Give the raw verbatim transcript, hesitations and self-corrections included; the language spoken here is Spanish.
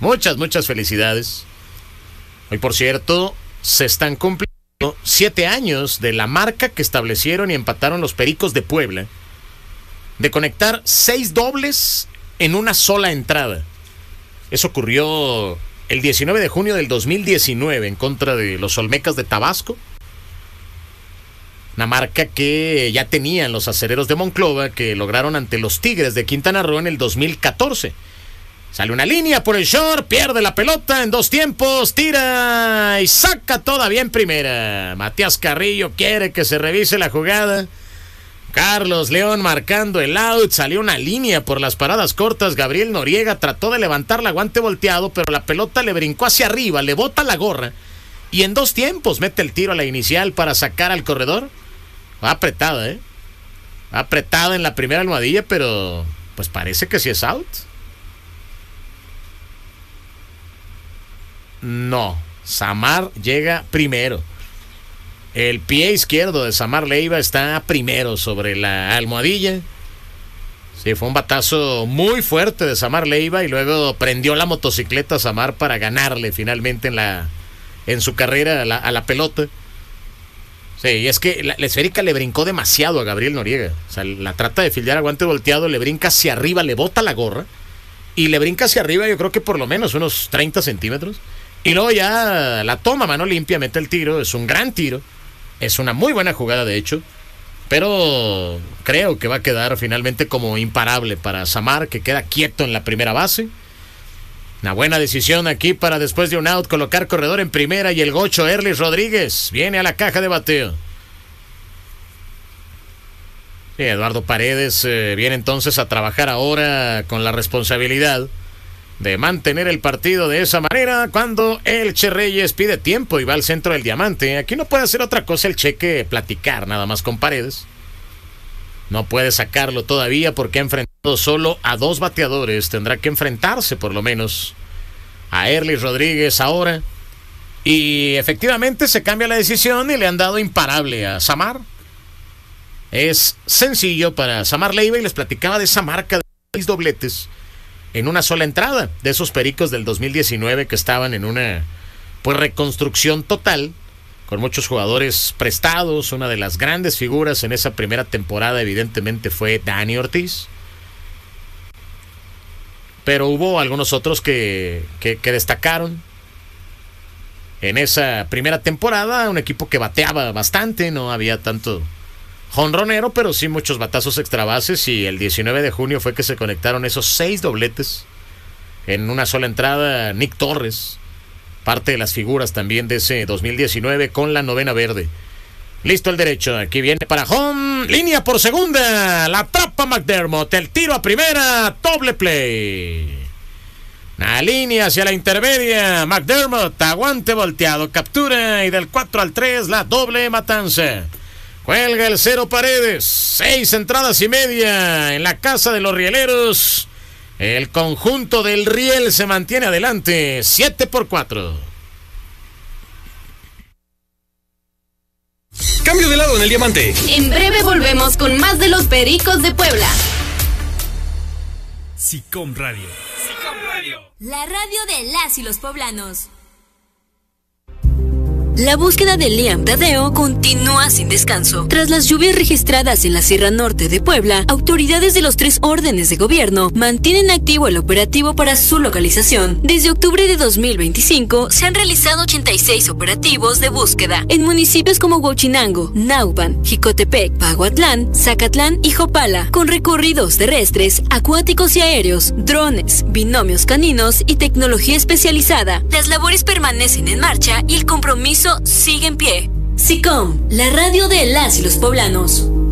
Muchas, muchas felicidades. Hoy, por cierto, se están cumpliendo siete años de la marca que establecieron y empataron los Pericos de Puebla de conectar seis dobles en una sola entrada. Eso ocurrió el diecinueve de junio del dos mil diecinueve en contra de los Olmecas de Tabasco. Una marca que ya tenían los acereros de Monclova, que lograron ante los Tigres de Quintana Roo en el dos mil catorce. Sale una línea por el short, pierde la pelota en dos tiempos, tira y saca todavía en primera. Matías Carrillo quiere que se revise la jugada. Carlos León marcando el out, salió una línea por las paradas cortas. Gabriel Noriega trató de levantar la guante volteado, pero la pelota le brincó hacia arriba, le bota la gorra. Y en dos tiempos mete el tiro a la inicial para sacar al corredor. Va apretada, ¿eh? Va apretada en la primera almohadilla, pero pues parece que sí es out. No, Samar llega primero. El pie izquierdo de Samar Leiva está primero sobre la almohadilla. Sí, fue un batazo muy fuerte de Samar Leiva y luego prendió la motocicleta a Samar para ganarle finalmente en la en su carrera a la, a la pelota. Sí, y es que la, la esférica le brincó demasiado a Gabriel Noriega. O sea, la trata de fildear a guante volteado, le brinca hacia arriba, le bota la gorra y le brinca hacia arriba, yo creo que por lo menos unos treinta centímetros. Y luego ya la toma mano limpia, mete el tiro, es un gran tiro. Es una muy buena jugada, de hecho. Pero creo que va a quedar finalmente como imparable para Samar, que queda quieto en la primera base. Una buena decisión aquí para, después de un out, colocar corredor en primera. Y el gocho Erlis Rodríguez viene a la caja de bateo. Sí, Eduardo Paredes eh, viene entonces a trabajar ahora con la responsabilidad de mantener el partido de esa manera, cuando el Che Reyes pide tiempo y va al centro del diamante. Aquí no puede hacer otra cosa el Che que platicar nada más con Paredes. No puede sacarlo todavía porque ha enfrentado solo a dos bateadores. Tendrá que enfrentarse por lo menos a Erlis Rodríguez ahora. Y efectivamente se cambia la decisión y le han dado imparable a Samar. Es sencillo para Samar Leiva, y les platicaba de esa marca de seis dobletes en una sola entrada, de esos Pericos del dos mil diecinueve que estaban en una pues reconstrucción total, con muchos jugadores prestados. Una de las grandes figuras en esa primera temporada evidentemente fue Dani Ortiz, pero hubo algunos otros que, que, que destacaron en esa primera temporada. Un equipo que bateaba bastante, no había tanto jonronero, pero sí muchos batazos extrabases, y el diecinueve de junio fue que se conectaron esos seis dobletes en una sola entrada. Nick Torres, parte de las figuras también de ese dos mil diecinueve con la novena verde. Listo el derecho, aquí viene para home, línea por segunda, la atrapa McDermott, el tiro a primera, doble play. Una línea hacia la intermedia, McDermott, aguante volteado, captura, y del cuatro al tres la doble matanza. Cuelga el cero Paredes, seis entradas y media en la casa de los rieleros. El conjunto del Riel se mantiene adelante, siete por cuatro. Cambio de lado en el diamante. En breve volvemos con más de los Pericos de Puebla. SICOM Radio. SICOM Radio. La radio de las y los poblanos. La búsqueda de Liam Tadeo continúa sin descanso. Tras las lluvias registradas en la Sierra Norte de Puebla, autoridades de los tres órdenes de gobierno mantienen activo el operativo para su localización. Desde octubre de dos mil veinticinco se han realizado ochenta y seis operativos de búsqueda en municipios como Huachinango, Nauban, Jicotepec, Paguatlán, Zacatlán y Jopala, con recorridos terrestres, acuáticos y aéreos, drones, binomios caninos y tecnología especializada. Las labores permanecen en marcha y el compromiso sigue en pie. SICOM, la radio de las y los poblanos.